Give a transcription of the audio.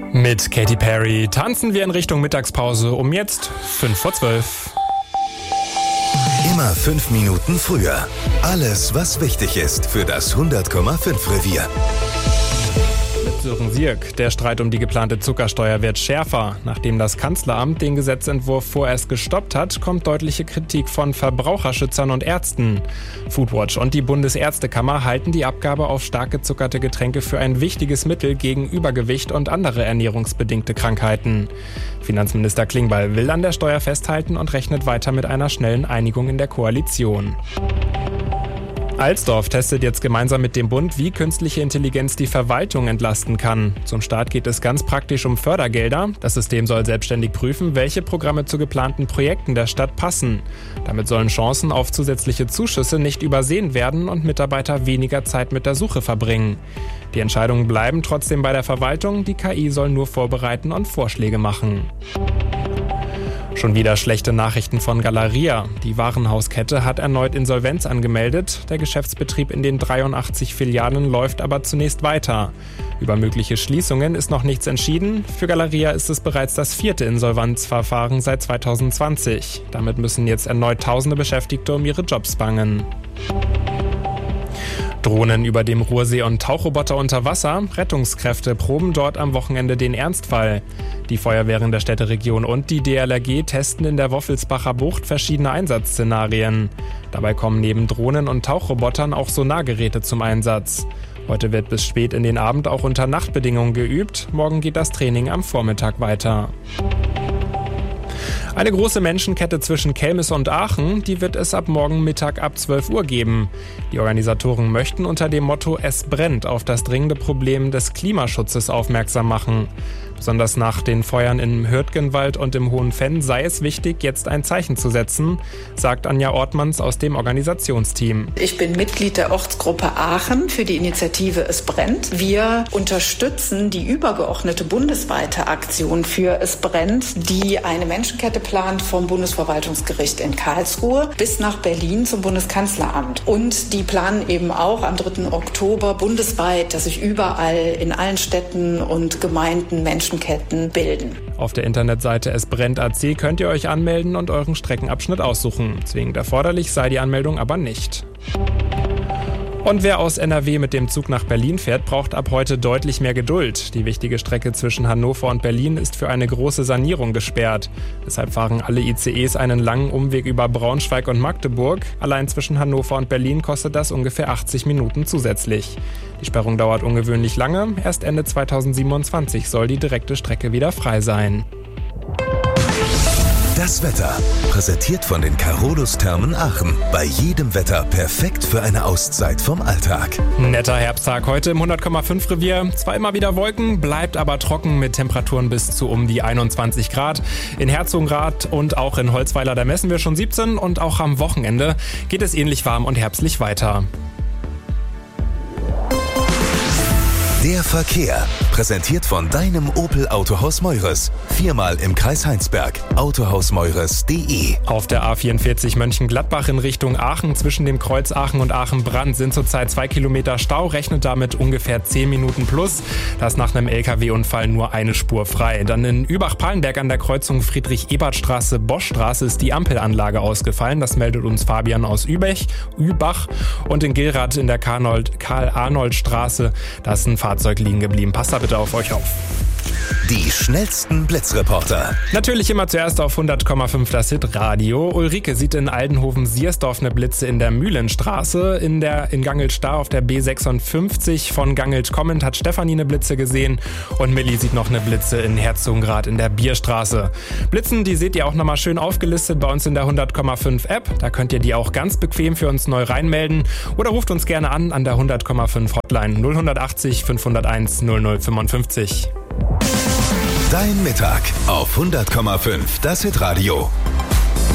Mit Katy Perry tanzen wir in Richtung Mittagspause um jetzt 5:12. Immer 5 Minuten früher. Alles, was wichtig ist für das 100,5 Revier. Mit Sören Sierk. Der Streit um die geplante Zuckersteuer wird schärfer. Nachdem das Kanzleramt den Gesetzentwurf vorerst gestoppt hat, kommt deutliche Kritik von Verbraucherschützern und Ärzten. Foodwatch und die Bundesärztekammer halten die Abgabe auf stark gezuckerte Getränke für ein wichtiges Mittel gegen Übergewicht und andere ernährungsbedingte Krankheiten. Finanzminister Klingbeil will an der Steuer festhalten und rechnet weiter mit einer schnellen Einigung in der Koalition. Alsdorf testet jetzt gemeinsam mit dem Bund, wie künstliche Intelligenz die Verwaltung entlasten kann. Zum Start geht es ganz praktisch um Fördergelder. Das System soll selbstständig prüfen, welche Programme zu geplanten Projekten der Stadt passen. Damit sollen Chancen auf zusätzliche Zuschüsse nicht übersehen werden und Mitarbeiter weniger Zeit mit der Suche verbringen. Die Entscheidungen bleiben trotzdem bei der Verwaltung. Die KI soll nur vorbereiten und Vorschläge machen. Schon wieder schlechte Nachrichten von Galeria. Die Warenhauskette hat erneut Insolvenz angemeldet. Der Geschäftsbetrieb in den 83 Filialen läuft aber zunächst weiter. Über mögliche Schließungen ist noch nichts entschieden. Für Galeria ist es bereits das 4. Insolvenzverfahren seit 2020. Damit müssen jetzt erneut tausende Beschäftigte um ihre Jobs bangen. Drohnen über dem Ruhrsee und Tauchroboter unter Wasser. Rettungskräfte proben dort am Wochenende den Ernstfall. Die Feuerwehren der Städteregion und die DLRG testen in der Woffelsbacher Bucht verschiedene Einsatzszenarien. Dabei kommen neben Drohnen und Tauchrobotern auch Sonargeräte zum Einsatz. Heute wird bis spät in den Abend auch unter Nachtbedingungen geübt. Morgen geht das Training am Vormittag weiter. Eine große Menschenkette zwischen Kelmis und Aachen, die wird es ab morgen Mittag ab 12 Uhr geben. Die Organisatoren möchten unter dem Motto "Es brennt" auf das dringende Problem des Klimaschutzes aufmerksam machen. Besonders nach den Feuern im Hürtgenwald und im Hohenfenn sei es wichtig, jetzt ein Zeichen zu setzen, sagt Anja Ortmanns aus dem Organisationsteam. Ich bin Mitglied der Ortsgruppe Aachen für die Initiative Es brennt. Wir unterstützen die übergeordnete bundesweite Aktion für Es brennt, die eine Menschenkette plant vom Bundesverwaltungsgericht in Karlsruhe bis nach Berlin zum Bundeskanzleramt. Und die planen eben auch am 3. Oktober bundesweit, dass sich überall in allen Städten und Gemeinden Menschenketten bilden. Auf der Internetseite Es brennt AC könnt ihr euch anmelden und euren Streckenabschnitt aussuchen. Zwingend erforderlich sei die Anmeldung aber nicht. Und wer aus NRW mit dem Zug nach Berlin fährt, braucht ab heute deutlich mehr Geduld. Die wichtige Strecke zwischen Hannover und Berlin ist für eine große Sanierung gesperrt. Deshalb fahren alle ICEs einen langen Umweg über Braunschweig und Magdeburg. Allein zwischen Hannover und Berlin kostet das ungefähr 80 Minuten zusätzlich. Die Sperrung dauert ungewöhnlich lange. Erst Ende 2027 soll die direkte Strecke wieder frei sein. Das Wetter, präsentiert von den Carolus Thermen Aachen. Bei jedem Wetter perfekt für eine Auszeit vom Alltag. Netter Herbsttag heute im 100,5 Revier. Zwar immer wieder Wolken, bleibt aber trocken mit Temperaturen bis zu um die 21 Grad. In Herzogenrath und auch in Holzweiler, da messen wir schon 17 und auch am Wochenende geht es ähnlich warm und herbstlich weiter. Der Verkehr, präsentiert von deinem Opel Autohaus Meures. 4-mal im Kreis Heinsberg. Autohausmeures.de. Auf der A44 Mönchengladbach in Richtung Aachen zwischen dem Kreuz Aachen und Aachen-Brand sind zurzeit 2 Kilometer Stau, rechnet damit ungefähr 10 Minuten plus. Da ist nach einem LKW-Unfall nur eine Spur frei. Dann in Übach-Palenberg an der Kreuzung Friedrich-Ebert-Straße-Boschstraße ist die Ampelanlage ausgefallen. Das meldet uns Fabian aus Übach. Und in Gilrath in der Karl-Arnold-Straße, da ist ein Fahrzeug liegen geblieben. Passt da bitte auf euch auf. Die schnellsten Blitzreporter. Natürlich immer zuerst auf 100,5 das Hitradio. Ulrike sieht in Aldenhoven-Siersdorf eine Blitze in der Mühlenstraße. In Gangelt-Star auf der B56 von Gangelt kommend hat Stefanie eine Blitze gesehen. Und Milli sieht noch eine Blitze in Herzogenrath in der Bierstraße. Blitzen, die seht ihr auch nochmal schön aufgelistet bei uns in der 100,5 App. Da könnt ihr die auch ganz bequem für uns neu reinmelden. Oder ruft uns gerne an der 100,5 Hotline 0180 501 0055. Dein Mittag auf 100,5 das Hitradio.